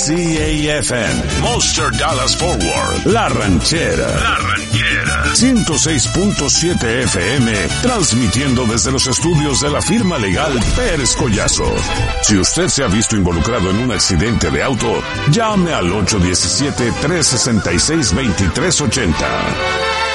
WCAFM, Monster Dallas Forward, La Ranchera. 106.7 FM, transmitiendo desde los estudios de la firma legal Pérez Collazo. Si usted se ha visto involucrado en un accidente de auto, llame al 817-366-2380.